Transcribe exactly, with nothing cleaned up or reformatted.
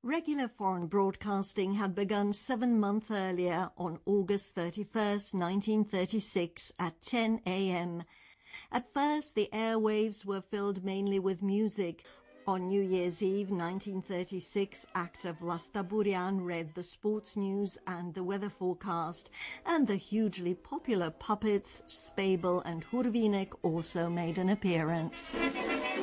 Regular foreign broadcasting had begun seven months earlier on August thirty-first, nineteen thirty-six at ten a m At first, the airwaves were filled mainly with music. On New Year's Eve, nineteen thirty-six, actor Vlasta Burian read the sports news and the weather forecast, and the hugely popular puppets Spabel and Hurvinek also made an appearance.